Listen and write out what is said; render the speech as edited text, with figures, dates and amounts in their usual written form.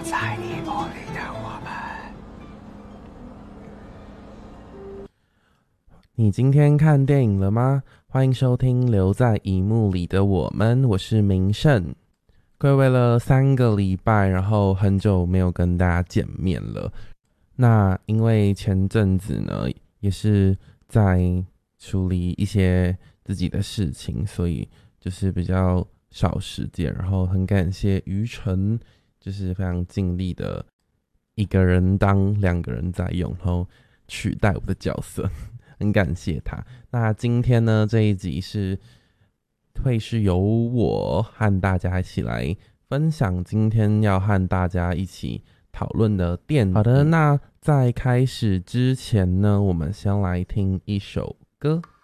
在荧幕里的我们。你今天看电影了吗？欢迎收听《留在荧幕里的我们》，我是明胜。暌违了3个礼拜，然后很久没有跟大家见面了。那因为前阵子呢，也是在处理一些自己的事情，所以就是比较少时间。然后很感谢于晨，就是非常尽力的一个人当2个人在用，然后取代我的角色，很感谢他。那今天呢，这一集会是由我和大家一起来分享今天要和大家一起讨论的电影。好的，那在开始之前呢，我们先来听一首歌。